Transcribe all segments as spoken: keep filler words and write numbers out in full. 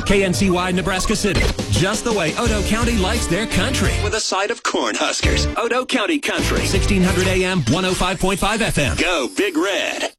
K N C Y, Nebraska City. Just the way Odo County likes their country. With a side of Cornhuskers. Odo County Country. sixteen hundred A M, one oh five point five F M. Go Big Red.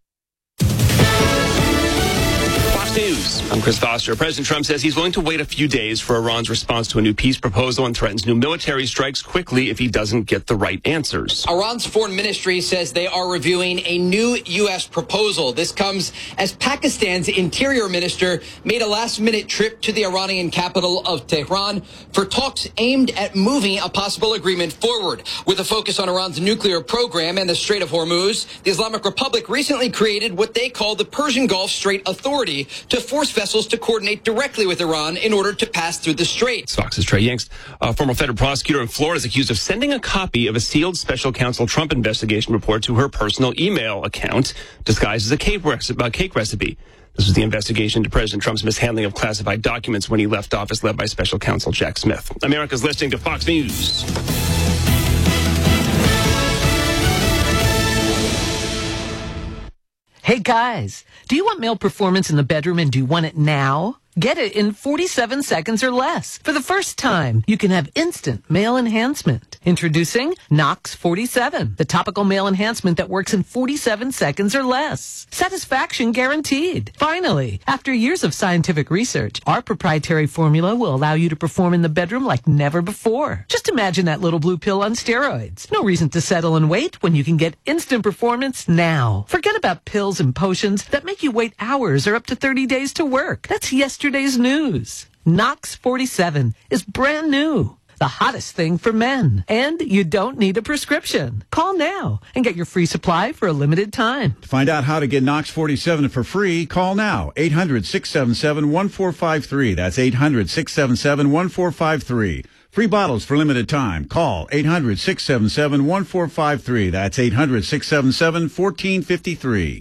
Fox News. I'm Chris Foster. President Trump says he's willing to wait a few days for Iran's response to a new peace proposal and threatens new military strikes quickly if he doesn't get the right answers. Iran's foreign ministry says they are reviewing a new U S proposal. This comes as Pakistan's interior minister made a last-minute trip to the Iranian capital of Tehran for talks aimed at moving a possible agreement forward. With a focus on Iran's nuclear program and the Strait of Hormuz, the Islamic Republic recently created what they call the Persian Gulf Strait Authority to force vessels to coordinate directly with Iran in order to pass through the strait. Fox's Trey Yanks, a former federal prosecutor in Florida, is accused of sending a copy of a sealed special counsel Trump investigation report to her personal email account disguised as a cake, recipe, a cake recipe. This was the investigation into President Trump's mishandling of classified documents when he left office, led by special counsel Jack Smith. America's listening to Fox News. Hey guys, do you want male performance in the bedroom and do you want it now? Get it in forty-seven seconds or less. For the first time, you can have instant male enhancement. Introducing Knox forty-seven, the topical male enhancement that works in forty-seven seconds or less. Satisfaction guaranteed. Finally, after years of scientific research, our proprietary formula will allow you to perform in the bedroom like never before. Just imagine that little blue pill on steroids. No reason to settle and wait when you can get instant performance now. Forget about pills and potions that make you wait hours or up to thirty days to work. That's yesterday's news. Knox forty-seven is brand new. The hottest thing for men. And you don't need a prescription. Call now and get your free supply for a limited time. To find out how to get Knox forty-seven for free, call now. eight hundred, six seven seven, one four five three. That's eight hundred, six seven seven, one four five three. Free bottles for limited time. Call eight hundred, six seven seven, one four five three. That's eight hundred, six seven seven, one four five three.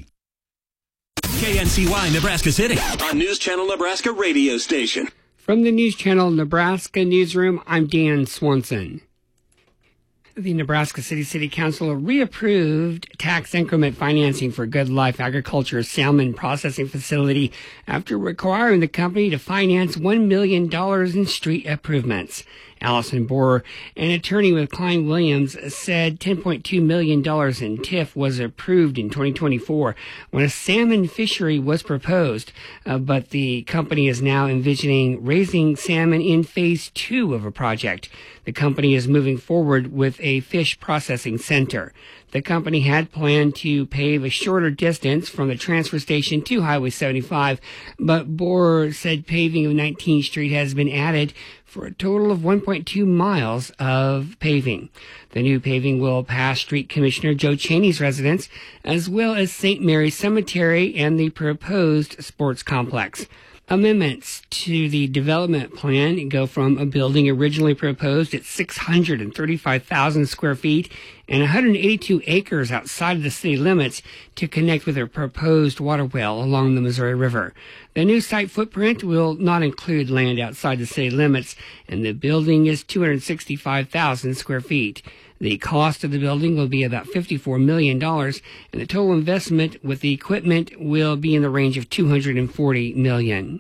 K N C Y, Nebraska City. On News Channel Nebraska radio station. From the News Channel Nebraska Newsroom, I'm Dan Swanson. The Nebraska City City Council reapproved tax increment financing for Good Life Agriculture Salmon Processing Facility after requiring the company to finance one million dollars in street improvements. Allison Borer, an attorney with Klein Williams, said ten point two million dollars in T I F was approved in twenty twenty-four when a salmon fishery was proposed, uh, but the company is now envisioning raising salmon in phase two of a project. The company is moving forward with a fish processing center. The company had planned to pave a shorter distance from the transfer station to Highway seventy-five, but Borer said paving of nineteenth Street has been added for a total of one point two miles of paving. The new paving will pass Street Commissioner Joe Cheney's residence, as well as Saint Mary's Cemetery and the proposed sports complex. Amendments to the development plan go from a building originally proposed at six hundred thirty-five thousand square feet and one hundred eighty-two acres outside of the city limits to connect with a proposed water well along the Missouri River. The new site footprint will not include land outside the city limits, and the building is two hundred sixty-five thousand square feet. The cost of the building will be about fifty-four million dollars, and the total investment with the equipment will be in the range of two hundred forty million dollars.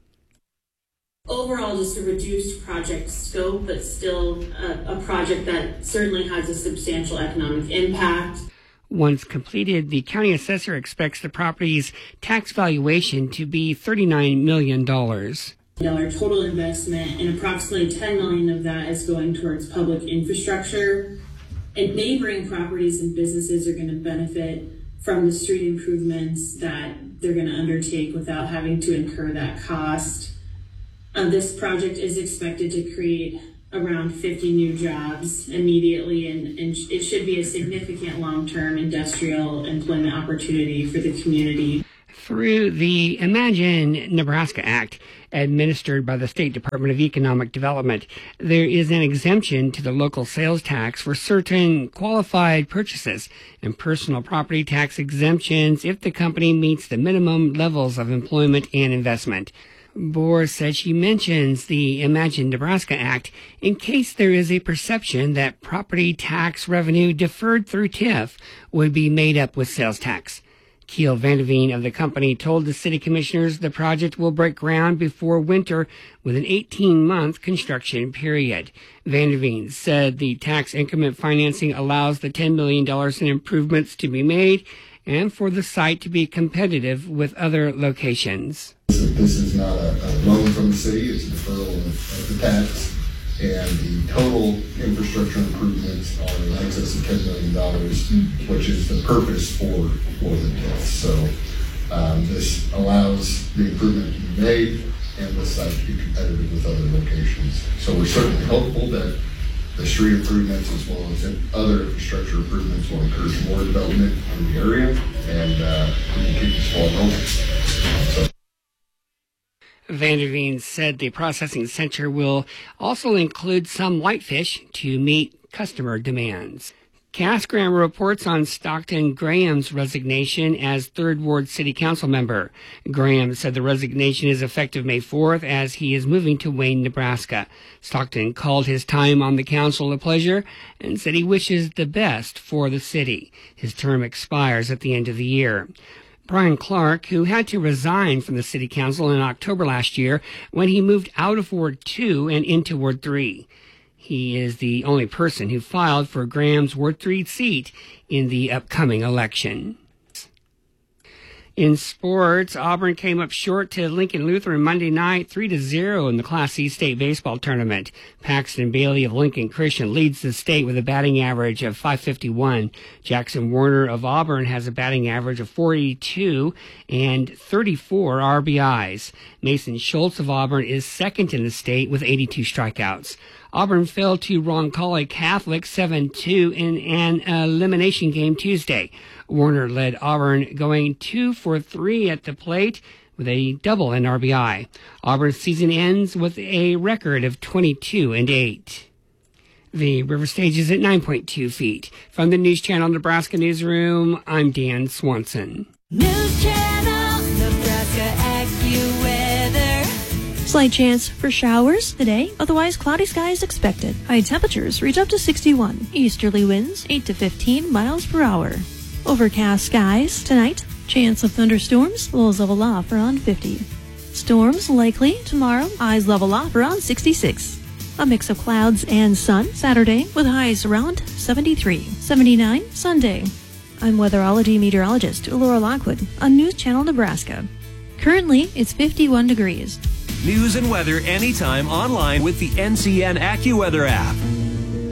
Overall, just a reduced project scope, but still a, a project that certainly has a substantial economic impact. Once completed, the county assessor expects the property's tax valuation to be thirty-nine million dollars. Our total investment, and approximately ten million dollars of that is going towards public infrastructure. And neighboring properties and businesses are going to benefit from the street improvements that they're going to undertake without having to incur that cost. Um, this project is expected to create around fifty new jobs immediately, and, and it should be a significant long-term industrial employment opportunity for the community. Through the Imagine Nebraska Act, administered by the State Department of Economic Development, there is an exemption to the local sales tax for certain qualified purchases and personal property tax exemptions if the company meets the minimum levels of employment and investment. Borer said she mentions the Imagine Nebraska Act in case there is a perception that property tax revenue deferred through T I F would be made up with sales tax. Keel Vandeveen of the company told the city commissioners the project will break ground before winter with an eighteen-month construction period. Vandeveen said the tax increment financing allows the ten million dollars in improvements to be made and for the site to be competitive with other locations. This is not a, a loan from the city, it's a deferral of, of the tax, and the total infrastructure improvements are in excess of ten million dollars, which is the purpose for, for the T I F. So um, this allows the improvement to be made and the site to be competitive with other locations. So we're certainly hopeful that the street improvements as well as other infrastructure improvements will encourage more development in the area, and uh, we can keep this ball rolling. So, Vandeveen said the processing center will also include some whitefish to meet customer demands. Cass Graham reports on Stockton Graham's resignation as third Ward City Council member. Graham said the resignation is effective May fourth as he is moving to Wayne, Nebraska. Stockton called his time on the council a pleasure and said he wishes the best for the city. His term expires at the end of the year. Brian Clark, who had to resign from the city council in October last year when he moved out of Ward two and into Ward three. He is the only person who filed for Graham's Ward three seat in the upcoming election. In sports, Auburn came up short to Lincoln Lutheran Monday night, three to zero in the Class C state baseball tournament. Paxton Bailey of Lincoln Christian leads the state with a batting average of five fifty-one. Jackson Warner of Auburn has a batting average of four eighty-two and thirty-four R B Is. Mason Schultz of Auburn is second in the state with eighty-two strikeouts. Auburn fell to Roncalli Catholic seven two in an elimination game Tuesday. Warner led Auburn going two for three at the plate with a double and R B I. Auburn's season ends with a record of twenty-two and eight. The river stage is at nine point two feet. From the News Channel Nebraska Newsroom, I'm Dan Swanson. News Channel Nebraska AccuWeather. Slight chance for showers today, otherwise cloudy skies expected. High temperatures reach up to sixty-one. Easterly winds eight to fifteen miles per hour. Overcast skies tonight. Chance of thunderstorms, lows level off around fifty. Storms likely tomorrow, highs level off around sixty-six. A mix of clouds and sun Saturday with highs around seventy-three. seventy-nine Sunday. I'm weatherology meteorologist Laura Lockwood on News Channel Nebraska. Currently, it's fifty-one degrees. News and weather anytime online with the N C N AccuWeather app.